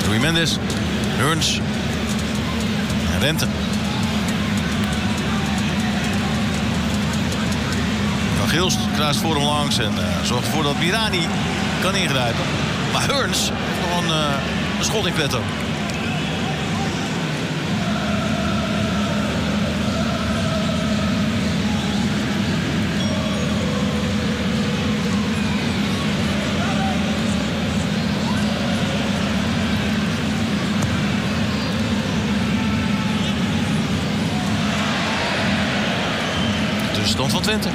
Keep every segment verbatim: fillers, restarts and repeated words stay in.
Rui Mendes. Hearns. En Rente. Van Gilst kruist voor hem langs en uh, zorgt ervoor dat Mirani kan ingrijpen. Maar Hearns heeft nog een, uh, een schot in petto. Stand van Twente.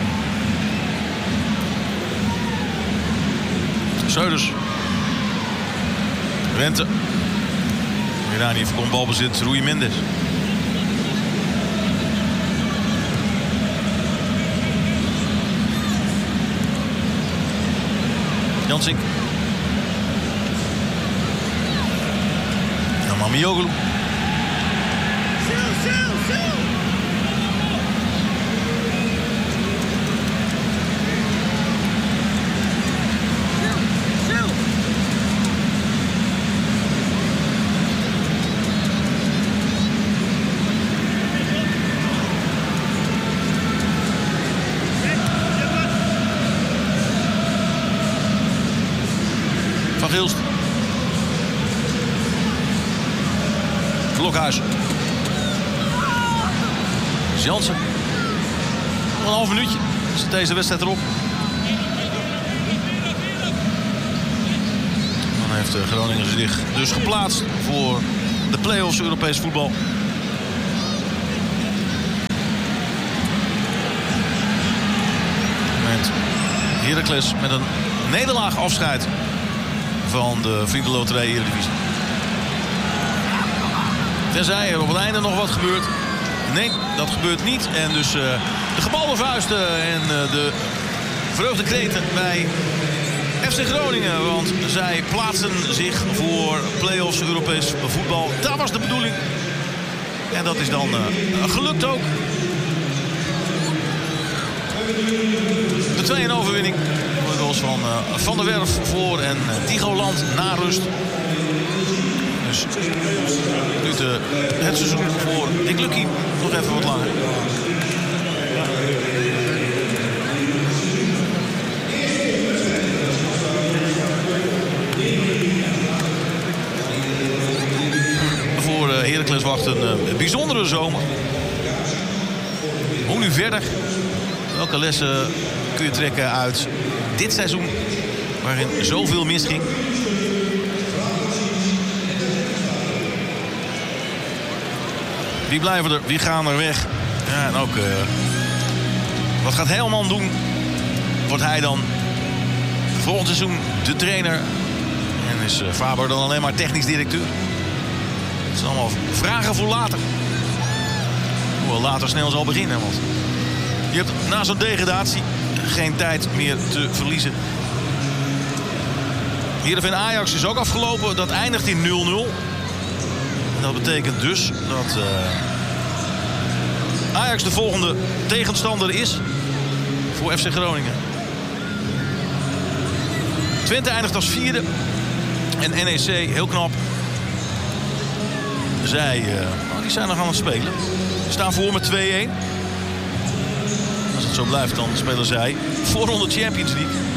Seuders. Rente. Mirani voorkomt balbezit. Rui Mendes. Jansink. En Mamioglu. Gilst. Klokhuis. Jansen. Nog een half minuutje. Is deze wedstrijd erop. Dan heeft Groningen zich dus geplaatst voor de play-offs Europees voetbal. Moment. Heracles met een nederlaag afscheid van de Vriendenloterij Eredivisie. Tenzij er op het einde nog wat gebeurt. Nee, dat gebeurt niet. En dus uh, de gebalde vuisten en uh, de vreugdekreten bij F C Groningen. Want zij plaatsen zich voor play-offs Europees voetbal. Dat was de bedoeling. En dat is dan uh, gelukt ook. De twee een overwinning. Van uh, Van der Werf voor en uh, Tigoland na rust. Dus duurt uh, het seizoen voor Dick Lucky nog even wat langer. Voor uh, Heracles wacht een uh, bijzondere zomer. Hoe nu verder? Welke lessen kun je trekken uit dit seizoen, waarin zoveel misging? Wie blijven er? Wie gaan er weg? Ja, en ook, uh, wat gaat Helman doen? Wordt hij dan volgend seizoen de trainer? En is uh, Faber dan alleen maar technisch directeur? Dat zijn allemaal vragen voor later. Hoewel later snel zal beginnen, want je hebt na zo'n degradatie geen tijd meer te verliezen. Heerenveen Ajax is ook afgelopen. Dat eindigt in nul nul. En dat betekent dus dat uh, Ajax de volgende tegenstander is voor F C Groningen. Twente eindigt als vierde. En N E C, heel knap. Zij uh, oh, die zijn nog aan het spelen. Ze staan voor met twee een. Als het zo blijft, dan spelen zij voorronde Champions League.